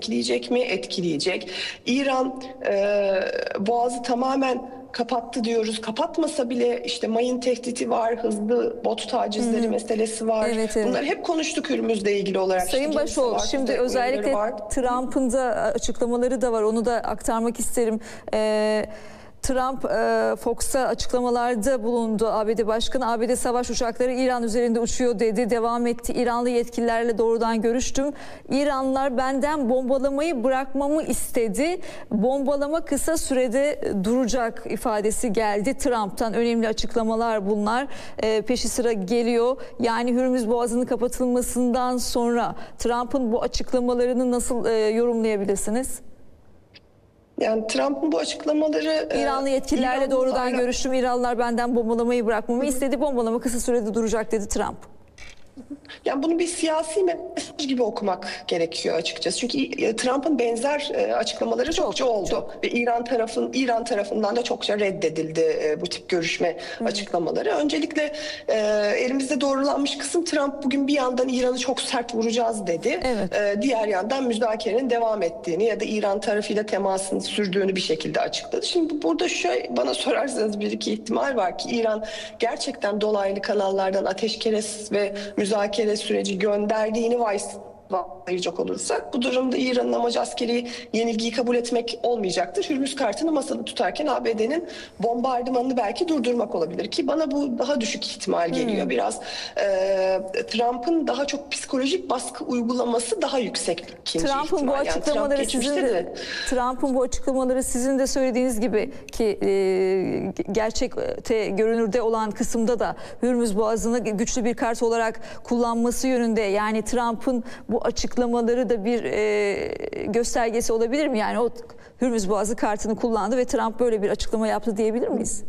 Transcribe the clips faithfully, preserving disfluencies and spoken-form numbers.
etkileyecek mi? Etkileyecek. İran e, Boğaz'ı tamamen kapattı diyoruz. Kapatmasa bile işte mayın tehdidi var, hızlı bot tacizleri Hı-hı. meselesi var. Evet, evet. Bunları hep konuştuk Hürmüz'le ilgili olarak. Sayın işte Başoğlu, var, şimdi özellikle Trump'ın da açıklamaları da var. Onu da aktarmak isterim. Ee, Trump e, Fox'a açıklamalarda bulundu. A B D Başkanı, A B D savaş uçakları İran üzerinde uçuyor dedi. Devam etti. İranlı yetkililerle doğrudan görüştüm. İranlılar benden bombalamayı bırakmamı istedi. Bombalama kısa sürede duracak ifadesi geldi Trump'tan. Önemli açıklamalar bunlar. E, peşi sıra geliyor. Yani Hürmüz Boğazı'nın kapatılmasından sonra Trump'ın bu açıklamalarını nasıl e, yorumlayabilirsiniz? Yani Trump'ın bu açıklamaları... İranlı yetkililerle İran, doğrudan aynen. görüştüm. İranlılar benden bombalamayı bırakmamı istedi. Bombalama kısa sürede duracak dedi Trump. Yani bunu bir siyasi mesaj gibi okumak gerekiyor açıkçası. Çünkü Trump'ın benzer açıklamaları çok, çokça oldu. Çok. Ve İran tarafın İran tarafından da çokça reddedildi bu tip görüşme Hı. açıklamaları. Öncelikle elimizde doğrulanmış kısım, Trump bugün bir yandan İran'ı çok sert vuracağız dedi. Evet. Diğer yandan müzakerenin devam ettiğini ya da İran tarafıyla temasını sürdüğünü bir şekilde açıkladı. Şimdi burada şöyle, bana sorarsanız bir iki ihtimal var ki İran gerçekten dolaylı kanallardan ateşkes ve müzakere süreci gönderdiğini varsayacak olursak, bu durumda İran'ın amacı askeri yenilgiyi kabul etmek olmayacaktır. Hürmüz kartını masada tutarken A B D'nin bombardımanını belki durdurmak olabilir ki bana bu daha düşük ihtimal geliyor. Hmm. Biraz e, Trump'ın daha çok psikolojik baskı uygulaması daha yüksek. Trump'ın bu açıklamaları yani Trump sizin de, de Trump'ın bu açıklamaları sizin de söylediğiniz gibi ki e, gerçekte görünürde olan kısımda da Hürmüz Boğazı'nı güçlü bir kart olarak kullanması yönünde, yani Trump'ın bu açıklamaları da bir e, göstergesi olabilir mi? Yani o Hürmüz Boğazı kartını kullandı ve Trump böyle bir açıklama yaptı diyebilir miyiz?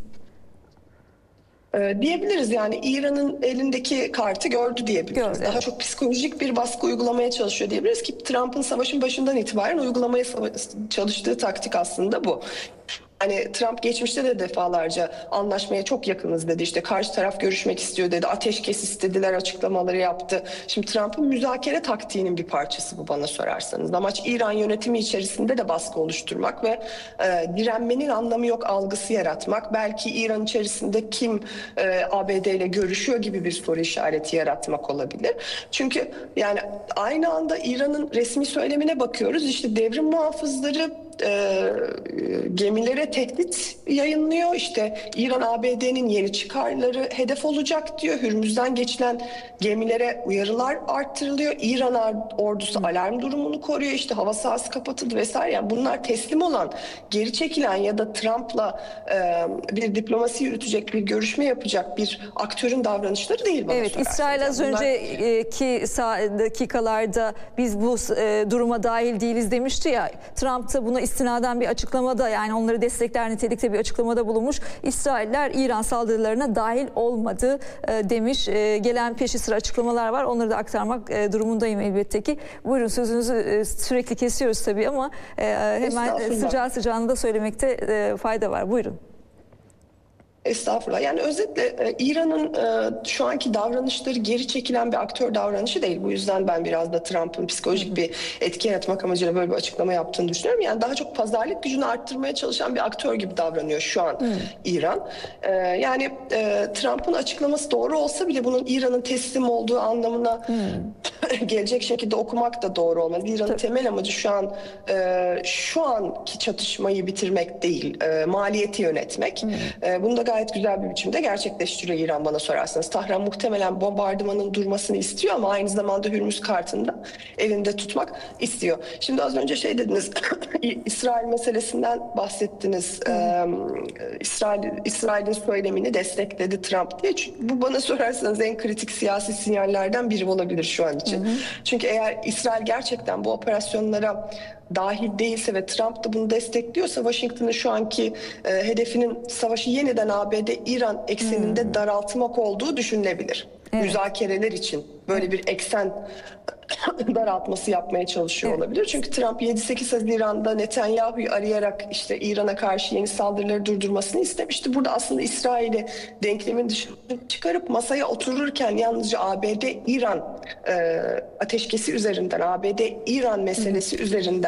Ee, diyebiliriz. Yani İran'ın elindeki kartı gördü diyebiliriz. Gördü. Daha çok psikolojik bir baskı uygulamaya çalışıyor diyebiliriz ki Trump'ın savaşın başından itibaren uygulamaya çalıştığı taktik aslında bu. Hani Trump geçmişte de defalarca anlaşmaya çok yakınız dedi. İşte karşı taraf görüşmek istiyor dedi. Ateşkes istediler açıklamaları yaptı. Şimdi Trump'ın müzakere taktiğinin bir parçası bu, bana sorarsanız. Amaç İran yönetimi içerisinde de baskı oluşturmak ve e, direnmenin anlamı yok algısı yaratmak. Belki İran içerisinde kim e, A B D ile görüşüyor gibi bir soru işareti yaratmak olabilir. Çünkü yani aynı anda İran'ın resmi söylemine bakıyoruz. İşte devrim muhafızları E, gemilere tehdit yayınlıyor. İşte İran A B D'nin yeni çıkarları hedef olacak diyor. Hürmüz'den geçilen gemilere uyarılar arttırılıyor. İran ordusu alarm durumunu koruyor. İşte hava sahası kapatıldı vesaire. Yani bunlar teslim olan, geri çekilen ya da Trump'la e, bir diplomasi yürütecek, bir görüşme yapacak bir aktörün davranışları değil bana Evet, sorarsanız. İsrail az yani bunlar... önceki dakikalarda biz bu e, duruma dahil değiliz demişti ya. Trump da buna istinaden bir açıklamada, yani onları destekler nitelikte bir açıklamada bulunmuş. İsrailler İran saldırılarına dahil olmadı e, demiş. E, gelen peşi sıra açıklamalar var. Onları da aktarmak e, durumundayım elbette ki. Buyurun, sözünüzü e, sürekli kesiyoruz tabii ama e, hemen sıcağı sıcağını da söylemekte e, fayda var. Buyurun. Estağfurullah. Yani özetle e, İran'ın e, şu anki davranışları geri çekilen bir aktör davranışı değil. Bu yüzden ben biraz da Trump'ın psikolojik bir etki yaratmak amacıyla böyle bir açıklama yaptığını düşünüyorum. Yani daha çok pazarlık gücünü arttırmaya çalışan bir aktör gibi davranıyor şu an hmm. İran. E, yani e, Trump'ın açıklaması doğru olsa bile bunun İran'ın teslim olduğu anlamına hmm. gelecek şekilde okumak da doğru olmaz. İran'ın temel amacı şu an e, şu anki çatışmayı bitirmek değil, e, maliyeti yönetmek. Hmm. E, bunu da gayet güzel bir biçimde gerçekleştiriyor İran, bana sorarsanız. Tahran muhtemelen bombardımanın durmasını istiyor ama aynı zamanda Hürmüz kartını da elinde tutmak istiyor. Şimdi az önce şey dediniz, İsrail meselesinden bahsettiniz. Ee, İsrail İsrail'in söylemini destekledi Trump diye. Bu, bana sorarsanız en kritik siyasi sinyallerden biri olabilir şu an için. Hı hı. Çünkü eğer İsrail gerçekten bu operasyonlara dahil değilse ve Trump da bunu destekliyorsa, Washington'ın şu anki e, hedefinin savaşı yeniden A B D-İran ekseninde hmm. daraltmak olduğu düşünülebilir. Evet. Müzakereler için böyle bir eksen daraltması yapmaya çalışıyor evet. olabilir. Çünkü Trump yedi sekiz Haziran'da Netanyahu'yu arayarak işte İran'a karşı yeni saldırıları durdurmasını istemişti. Burada aslında İsrail'i denklemin dışına çıkarıp masaya otururken yalnızca A B D-İran e, ateşkesi üzerinden, A B D-İran meselesi Hı-hı. üzerinden